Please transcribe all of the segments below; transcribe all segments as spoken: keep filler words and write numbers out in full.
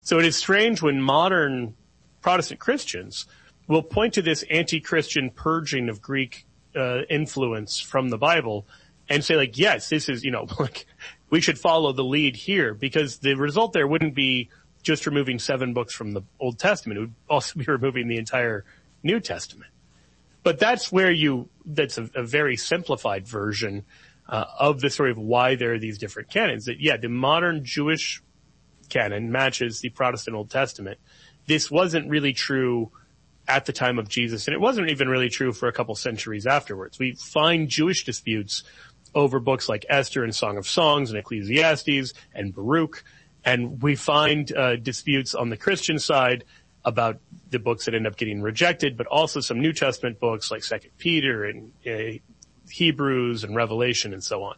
So it is strange when modern Protestant Christians will point to this anti-Christian purging of Greek uh, influence from the Bible and say, like, yes, this is, you know, like, we should follow the lead here, because the result there wouldn't be just removing seven books from the Old Testament. It would also be removing the entire New Testament. But that's where you, that's a, a very simplified version uh, of the story of why there are these different canons. That, yeah, the modern Jewish canon matches the Protestant Old Testament. This wasn't really true at the time of Jesus, and it wasn't even really true for a couple centuries afterwards. We find Jewish disputes over books like Esther and Song of Songs and Ecclesiastes and Baruch, and we find uh, disputes on the Christian side about the books that end up getting rejected, but also some New Testament books like Second Peter and uh, Hebrews and Revelation and so on.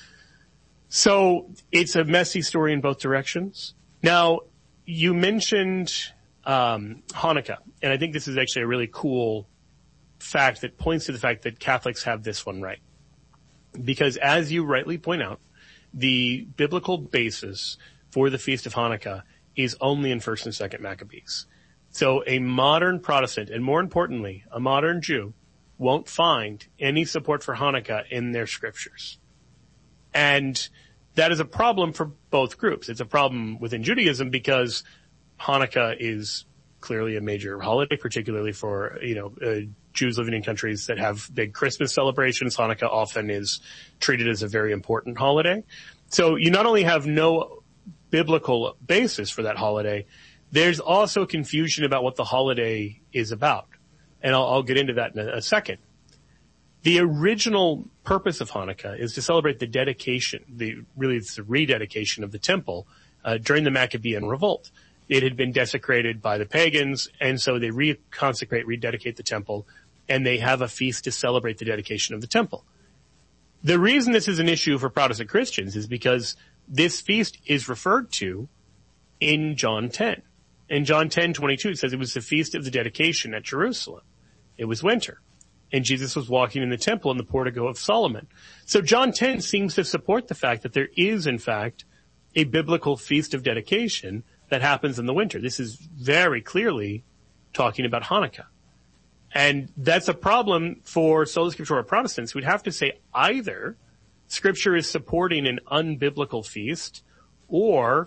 So it's a messy story in both directions. Now, you mentioned um Hanukkah, and I think this is actually a really cool fact that points to the fact that Catholics have this one right. Because as you rightly point out, the biblical basis for the Feast of Hanukkah is only in First and Second Maccabees. So a modern Protestant, and more importantly, a modern Jew, won't find any support for Hanukkah in their scriptures. And that is a problem for both groups. It's a problem within Judaism because Hanukkah is clearly a major holiday, particularly for, you know, uh, Jews living in countries that have big Christmas celebrations. Hanukkah often is treated as a very important holiday. So you not only have no biblical basis for that holiday, there's also confusion about what the holiday is about. And I'll, I'll get into that in a, a second. The original purpose of Hanukkah is to celebrate the dedication, the really it's the rededication of the temple uh, during the Maccabean revolt. It had been desecrated by the pagans, and so they reconsecrate, rededicate the temple, and they have a feast to celebrate the dedication of the temple. The reason this is an issue for Protestant Christians is because this feast is referred to in John ten. In John ten twenty-two, it says it was the feast of the dedication at Jerusalem. It was winter, and Jesus was walking in the temple in the portico of Solomon. So John ten seems to support the fact that there is, in fact, a biblical feast of dedication that happens in the winter. This is very clearly talking about Hanukkah. And that's a problem for Sola Scriptura Protestants. We'd have to say either Scripture is supporting an unbiblical feast, or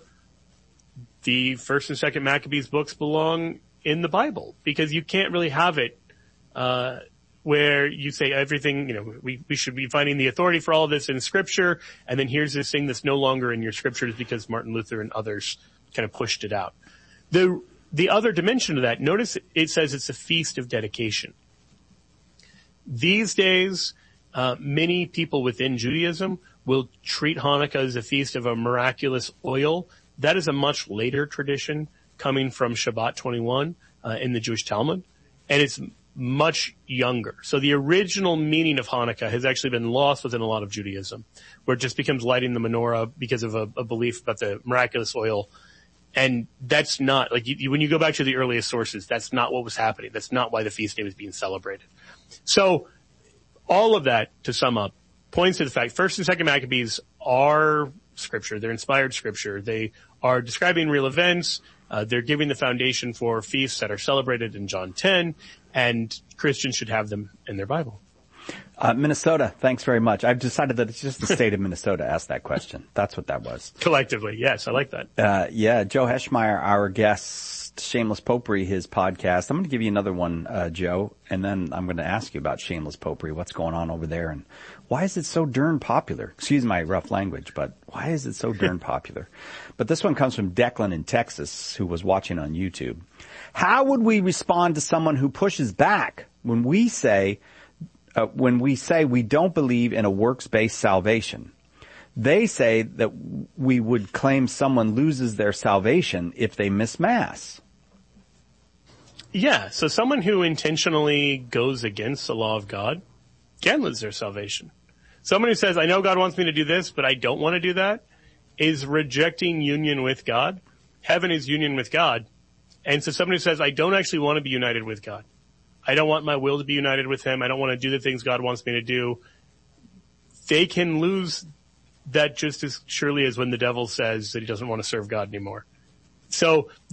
the First and Second Maccabees books belong in the Bible, because you can't really have it uh where you say everything, you know, we, we should be finding the authority for all of this in Scripture, and then here's this thing that's no longer in your Scriptures because Martin Luther and others kind of pushed it out. The the other dimension of that, notice it says it's a feast of dedication. These days, uh many people within Judaism will treat Hanukkah as a feast of a miraculous oil. That is a much later tradition coming from Shabbat twenty-one uh, in the Jewish Talmud, and it's much younger. So the original meaning of Hanukkah has actually been lost within a lot of Judaism, where it just becomes lighting the menorah because of a, a belief about the miraculous oil. And that's not, like, you, you, when you go back to the earliest sources, that's not what was happening. That's not why the feast day was being celebrated. So all of that, to sum up, points to the fact First and Second Maccabees are Scripture. They're inspired Scripture. They are describing real events. Uh, they're giving the foundation for feasts that are celebrated in John ten, and Christians should have them in their Bible. Uh, Minnesota, thanks very much. I've decided that it's just the state of Minnesota asked that question. That's what that was. Collectively, yes, I like that. Uh, yeah, Joe Heschmeyer, our guest, Shameless Popery, his podcast. I'm going to give you another one, uh, Joe, and then I'm going to ask you about Shameless Popery, what's going on over there, and why is it so darn popular? Excuse my rough language, but why is it so darn popular? But this one comes from Declan in Texas, who was watching on YouTube. How would we respond to someone who pushes back when we say, uh, when we say we don't believe in a works-based salvation? They say that we would claim someone loses their salvation if they miss Mass. Yeah, so someone who intentionally goes against the law of God can lose their salvation. Someone who says, I know God wants me to do this, but I don't want to do that, is rejecting union with God. Heaven is union with God. And so someone who says, I don't actually want to be united with God. I don't want my will to be united with Him. I don't want to do the things God wants me to do. They can lose that just as surely as when the devil says that he doesn't want to serve God anymore. So